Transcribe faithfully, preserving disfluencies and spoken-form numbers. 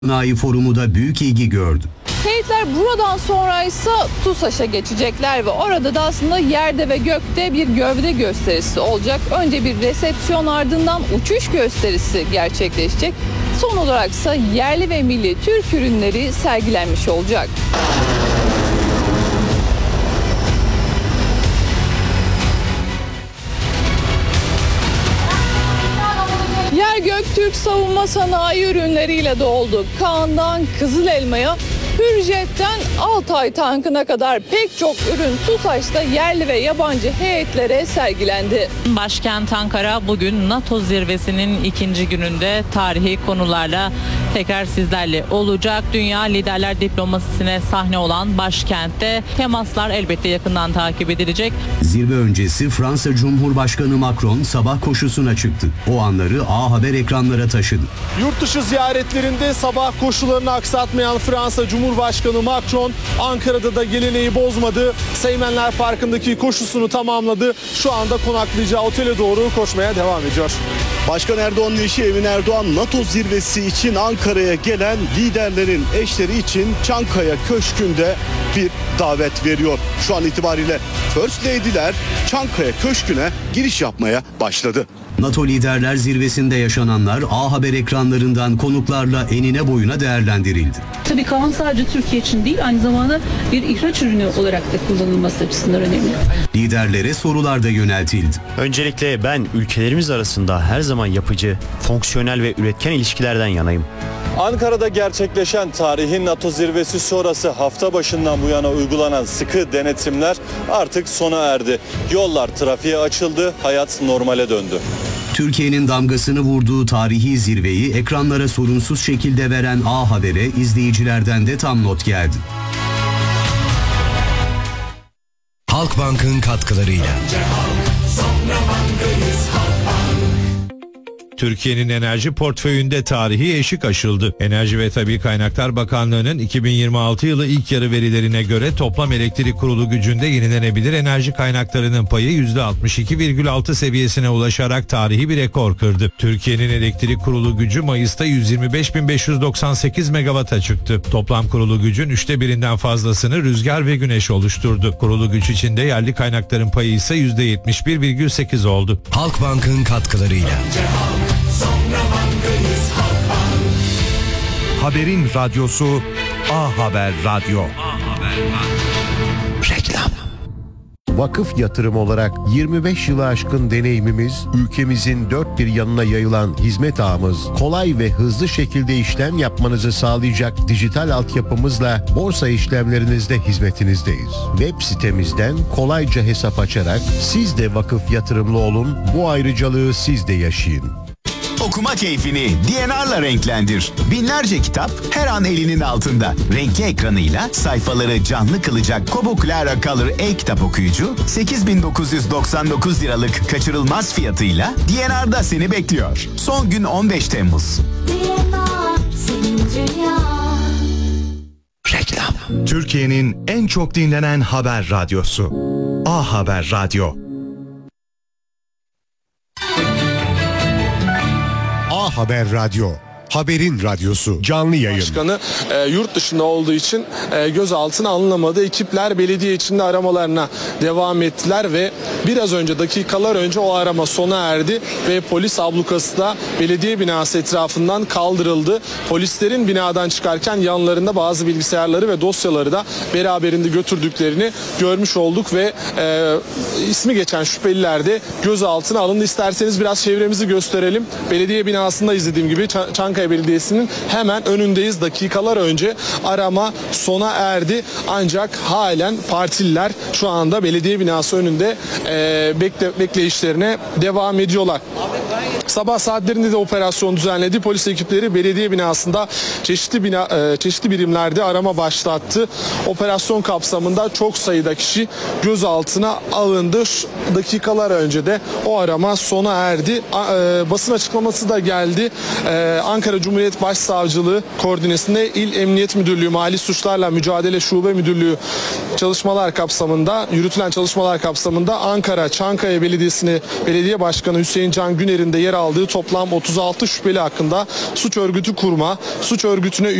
Sanayi Forumu da büyük ilgi gördü. Heyetler buradan sonra ise TUSAŞ'a geçecekler ve orada da aslında yerde ve gökte bir gövde gösterisi olacak. Önce bir resepsiyon, ardından uçuş gösterisi gerçekleşecek. Son olarak ise yerli ve milli Türk ürünleri sergilenmiş olacak. Yer gök Türk savunma sanayi ürünleriyle doldu. Kaan'dan Kızıl Elma'ya, Hürjet'ten Altay tankına kadar pek çok ürün TUSAŞ'ta yerli ve yabancı heyetlere sergilendi. Başkent Ankara bugün NATO zirvesinin ikinci gününde tarihi konularla tekrar sizlerle olacak. Dünya liderler diplomasisine sahne olan başkentte temaslar elbette yakından takip edilecek. Zirve öncesi Fransa Cumhurbaşkanı Macron sabah koşusuna çıktı. O anları A Haber ekranlara taşıdı. Yurt dışı ziyaretlerinde sabah koşularını aksatmayan Fransa Cumhurbaşkanı Macron Ankara'da da geleneği bozmadı. Seymenler Parkı'ndaki koşusunu tamamladı. Şu anda konaklayacağı otele doğru koşmaya devam ediyor. Başkan Erdoğan'ın eşi Emine Erdoğan NATO zirvesi için Ankara'ya gelen liderlerin eşleri için Çankaya Köşkü'nde bir davet veriyor. Şu an itibariyle First Lady'ler Çankaya Köşkü'ne giriş yapmaya başladı. NATO Liderler Zirvesi'nde yaşananlar A Haber ekranlarından konuklarla enine boyuna değerlendirildi. Tabii Kaan sadece Türkiye için değil, aynı zamanda bir ihraç ürünü olarak da kullanılması açısından önemli. Liderlere sorular da yöneltildi. Öncelikle ben ülkelerimiz arasında her zaman yapıcı, fonksiyonel ve üretken ilişkilerden yanayım. Ankara'da gerçekleşen tarihin NATO zirvesi sonrası hafta başından bu yana uygulanan sıkı denetimler artık sona erdi. Yollar trafiğe açıldı, hayat normale döndü. Türkiye'nin damgasını vurduğu tarihi zirveyi ekranlara sorunsuz şekilde veren A Haber'e izleyicilerden de tam not geldi. Halkbank'ın katkılarıyla. Türkiye'nin enerji portföyünde tarihi eşik aşıldı. Enerji ve Tabii Kaynaklar Bakanlığı'nın iki bin yirmi altı yılı ilk yarı verilerine göre toplam elektrik kurulu gücünde yenilenebilir enerji kaynaklarının payı yüzde altmış iki virgül altı seviyesine ulaşarak tarihi bir rekor kırdı. Türkiye'nin elektrik kurulu gücü Mayıs'ta yüz yirmi beş bin beş yüz doksan sekiz megawata çıktı. Toplam kurulu gücün üçte birinden fazlasını rüzgar ve güneş oluşturdu. Kurulu güç içinde yerli kaynakların payı ise yüzde yetmiş bir virgül sekiz oldu. Halkbank'ın katkılarıyla. Haberin radyosu A Haber Radyo. A Haber Radyo. Reklam. Vakıf yatırım olarak yirmi beş yılı aşkın deneyimimiz, ülkemizin dört bir yanına yayılan hizmet ağımız, kolay ve hızlı şekilde işlem yapmanızı sağlayacak dijital altyapımızla borsa işlemlerinizde hizmetinizdeyiz. Web sitemizden kolayca hesap açarak siz de vakıf yatırımlı olun, bu ayrıcalığı siz de yaşayın. Okuma keyfini D N R'la renklendir. Binlerce kitap her an elinin altında. Renkli ekranıyla sayfaları canlı kılacak Kobo Clara Color e-kitap okuyucu sekiz bin dokuz yüz doksan dokuz liralık kaçırılmaz fiyatıyla D N R'da seni bekliyor. Son gün on beş Temmuz. Reklam. Türkiye'nin en çok dinlenen haber radyosu. A Haber Radyo. A Haber Radyo. Haberin radyosu. Canlı yayın. Başkanı e, yurt dışında olduğu için e, gözaltına alınamadı. Ekipler belediye içinde aramalarına devam ettiler ve biraz önce, dakikalar önce o arama sona erdi ve polis ablukası da belediye binası etrafından kaldırıldı. Polislerin binadan çıkarken yanlarında bazı bilgisayarları ve dosyaları da beraberinde götürdüklerini görmüş olduk ve e, ismi geçen şüpheliler de gözaltına alındı. İsterseniz biraz çevremizi gösterelim. Belediye binasında izlediğim gibi Ç- Çankaya Belediyesi'nin hemen önündeyiz. Dakikalar önce arama sona erdi. Ancak halen partililer şu anda belediye binası önünde e, bekle, bekleyişlerine devam ediyorlar. Sabah saatlerinde de operasyon düzenledi. Polis ekipleri belediye binasında çeşitli bina, e, çeşitli birimlerde arama başlattı. Operasyon kapsamında çok sayıda kişi gözaltına alındı. Şu dakikalar önce de o arama sona erdi. A, e, basın açıklaması da geldi. E, Ankara Ankara Cumhuriyet Başsavcılığı koordinesinde İl Emniyet Müdürlüğü Mali Suçlarla Mücadele Şube Müdürlüğü çalışmalar kapsamında, yürütülen çalışmalar kapsamında Ankara Çankaya Belediyesi'ni Belediye Başkanı Hüseyin Can Güner'in de yer aldığı toplam otuz altı şüpheli hakkında suç örgütü kurma, suç örgütüne